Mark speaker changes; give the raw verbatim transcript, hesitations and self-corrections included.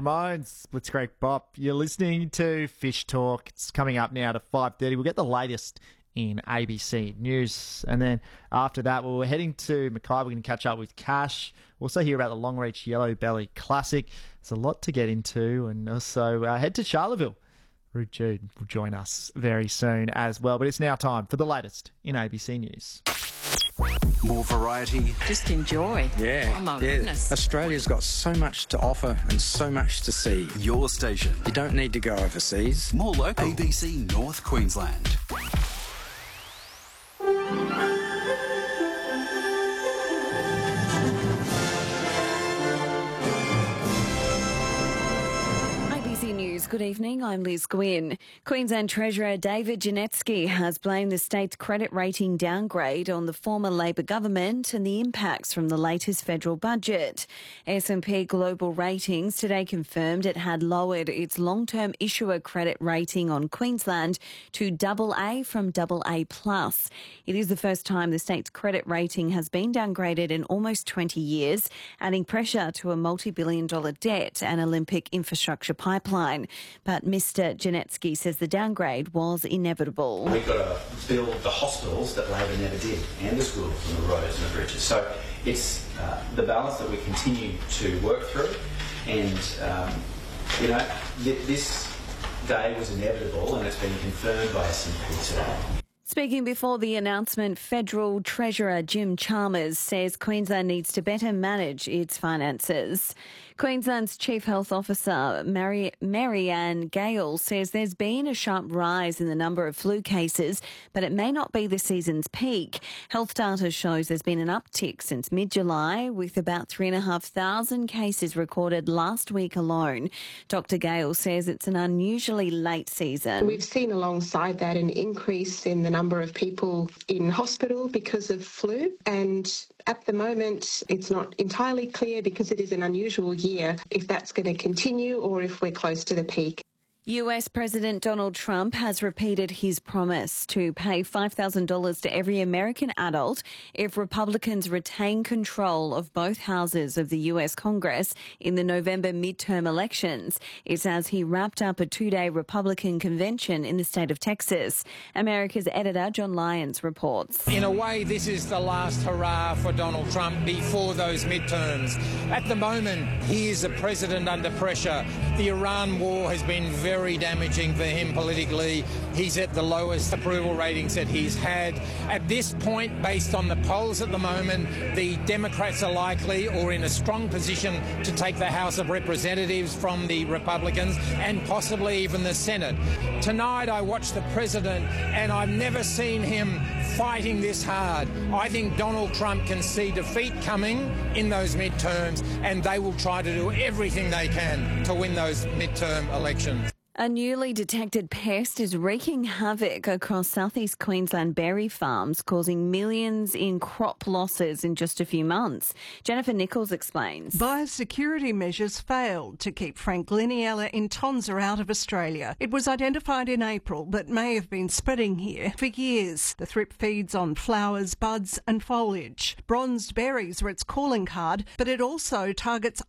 Speaker 1: Ramones, Blitzkrieg Bop. You're listening to Fish Talk. It's coming up now to five thirty. We'll get the latest in A B C News. And then after that, well, we're heading to Mackay. We're going to catch up with Cash. We'll also hear about the Longreach Yellow Belly Classic. There's a lot to get into. And also uh, head to Charleville. Rude Jude will join us very soon as well. But it's now time for the latest in A B C News.
Speaker 2: More variety.
Speaker 3: Just enjoy.
Speaker 2: Yeah.
Speaker 3: Oh my
Speaker 2: yeah.
Speaker 3: goodness.
Speaker 2: Australia's got so much to offer and so much to see.
Speaker 4: Your station.
Speaker 2: You don't need to go overseas.
Speaker 4: More local. A B C North Queensland.
Speaker 5: Good evening, I'm Liz Gwynn. Queensland Treasurer David Janetsky has blamed the state's credit rating downgrade on the former Labor government and the impacts from the latest federal budget. S and P Global Ratings today confirmed it had lowered its long-term issuer credit rating on Queensland to double A from double A plus. It is the first time the state's credit rating has been downgraded in almost twenty years, adding pressure to a multi-billion dollar debt and Olympic infrastructure pipeline. But Mister Janetsky says the downgrade was inevitable.
Speaker 6: We've got to build the hospitals that Labor never did, and the schools and the roads and the bridges. So it's uh, the balance that we continue to work through. And, um, you know, th- this day was inevitable, and it's been confirmed by S and P today.
Speaker 5: Speaking before the announcement, Federal Treasurer Jim Chalmers says Queensland needs to better manage its finances. Queensland's Chief Health Officer, Mary, Marianne Gale, says there's been a sharp rise in the number of flu cases, but it may not be the season's peak. Health data shows there's been an uptick since mid-July, with about three thousand five hundred cases recorded last week alone. Doctor Gale says it's an unusually late season.
Speaker 7: We've seen alongside that an increase in the number of people in hospital because of flu, and at the moment it's not entirely clear, because it is an unusual year, if that's going to continue or if we're close to the peak.
Speaker 5: U S President Donald Trump has repeated his promise to pay five thousand dollars to every American adult if Republicans retain control of both houses of the U S Congress in the November midterm elections. It's as he wrapped up a two-day Republican convention in the state of Texas. America's editor John Lyons reports.
Speaker 8: In a way, this is the last hurrah for Donald Trump before those midterms. At the moment, he is a president under pressure. The Iran war has been very very damaging for him politically. He's at the lowest approval ratings that he's had. At this point, based on the polls at the moment, the Democrats are likely or in a strong position to take the House of Representatives from the Republicans and possibly even the Senate. Tonight I watched the president and I've never seen him fighting this hard. I think Donald Trump can see defeat coming in those midterms, and they will try to do everything they can to win those midterm elections.
Speaker 5: A newly detected pest is wreaking havoc across southeast Queensland berry farms, causing millions in crop losses in just a few months. Jennifer Nichols explains.
Speaker 9: Biosecurity measures failed to keep Frankliniella intonsa out of Australia. It was identified in April, but may have been spreading here for years. The thrip feeds on flowers, buds and foliage. Bronzed berries are its calling card, but it also targets